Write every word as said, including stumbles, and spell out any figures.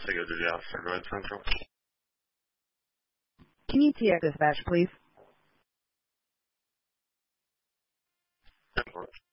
Investigator duty officer. Go ahead, Central. Can you T X dispatch, please? Ten four.